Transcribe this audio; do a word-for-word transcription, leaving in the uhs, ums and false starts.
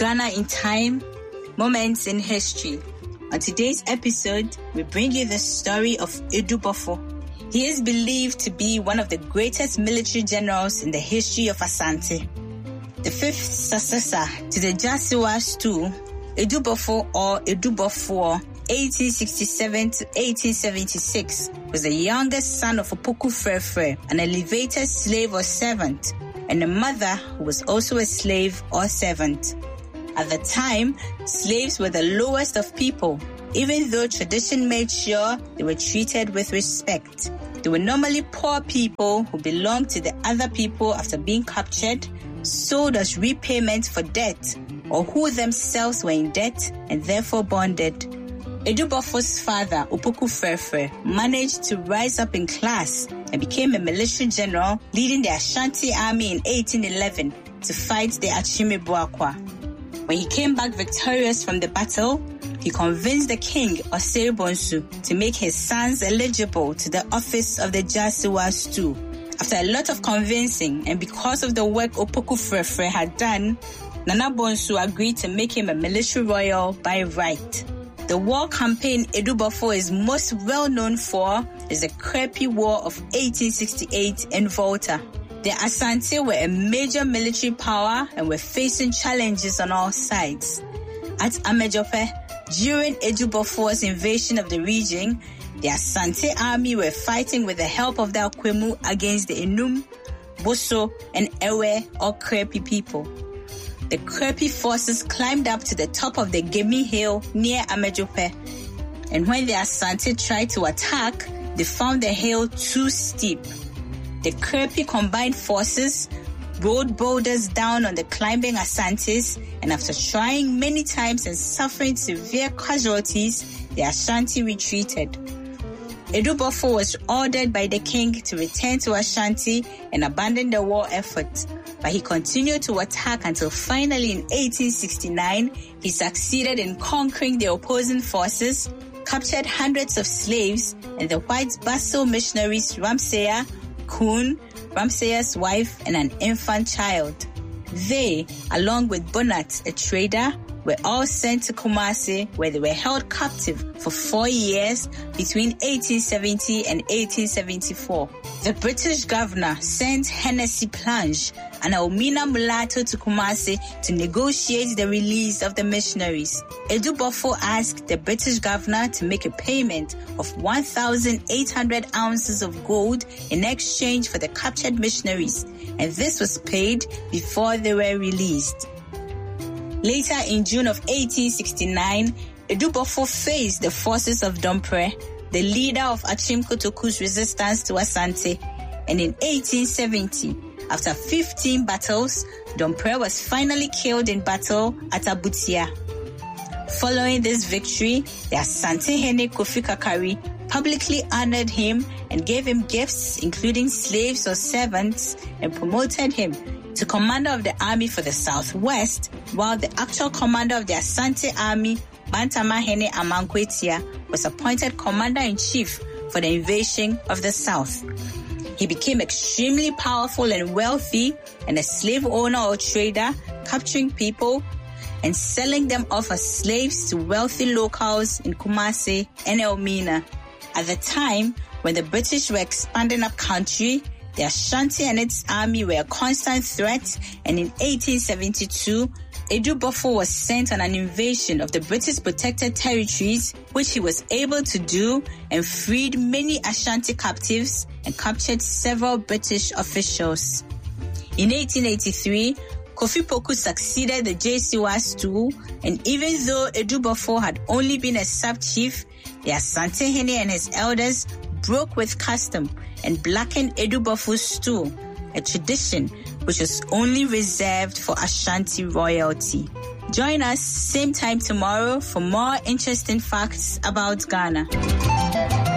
Ghana in Time, Moments in History. On today's episode, we bring you the story of Edu Bofo. He is believed to be one of the greatest military generals in the history of Asante. The fifth successor to the Jasiwa Stu, Edu Bofo or Edu Bofo, eighteen sixty-seven to eighteen seventy-six, was the youngest son of Opoku Frefre, an elevated slave or servant, and a mother who was also a slave or servant. At the time, slaves were the lowest of people, even though tradition made sure they were treated with respect. They were normally poor people who belonged to the other people after being captured, sold as repayment for debt, or who themselves were in debt and therefore bonded. Edu Bofo's father, Opoku Frefre, managed to rise up in class and became a military general, leading the Ashanti army in eighteen eleven to fight the Achime Boakwa. When he came back victorious from the battle, he convinced the king, Osei Bonsu, to make his sons eligible to the office of the Jasiwa Stu. After a lot of convincing, and because of the work Opoku Frefre had done, Nana Bonsu agreed to make him a military royal by right. The war campaign Edu Bofo is most well known for is the Krepi War of eighteen sixty-eight in Volta. The Asante were a major military power and were facing challenges on all sides. At Amejope, during Edu Bofo's invasion of the region, the Asante army were fighting with the help of the Akwemu against the Enum, Boso, and Ewe or Krepi people. The Krepi forces climbed up to the top of the Gemi Hill near Amejope, and when the Asante tried to attack, they found the hill too steep. The Krepi combined forces rolled boulders down on the climbing Asantes, and after trying many times and suffering severe casualties, the Ashanti retreated. Edu Bofo was ordered by the king to return to Ashanti and abandon the war effort, but he continued to attack until finally in eighteen sixty-nine, he succeeded in conquering the opposing forces, captured hundreds of slaves, and the white Baso missionaries Ramseya, Kun, Ramseya's wife, and an infant child. They, along with Bonat, a trader, were all sent to Kumasi, where they were held captive for four years between eighteen seventy and eighteen seventy-four. The British governor sent Hennessy Plange, an Elmina mulatto, to Kumasi to negotiate the release of the missionaries. Edu Bofo asked the British governor to make a payment of one thousand eight hundred ounces of gold in exchange for the captured missionaries, and this was paid before they were released. Later in June of eighteen sixty-nine, Edu Bofo faced the forces of Dompre, the leader of Achim Kotoku's resistance to Asante, and in eighteen seventy, after fifteen battles, Dompre was finally killed in battle at Abutia. Following this victory, the Asante Hene Kofi Kakari publicly honored him and gave him gifts, including slaves or servants, and promoted him to commander of the army for the southwest, while the actual commander of the Asante army, Bantama Hene Amankwetia, was appointed commander-in-chief for the invasion of the south. He became extremely powerful and wealthy, and a slave owner or trader, capturing people and selling them off as slaves to wealthy locals in Kumasi and Elmina. At the time, when the British were expanding up country, the Ashanti and its army were a constant threat, and in eighteen seventy-two, Edu Bofo was sent on an invasion of the British protected territories, which he was able to do, and freed many Ashanti captives and captured several British officials. In eighteen eighty-three, Kofi Poku succeeded the Jasiwa Stu, and even though Edu Bofo had only been a sub-chief, the Asante Hene and his elders broke with custom and blackened Edu Bofo's stool, a tradition which was only reserved for Ashanti royalty. Join us same time tomorrow for more interesting facts about Ghana.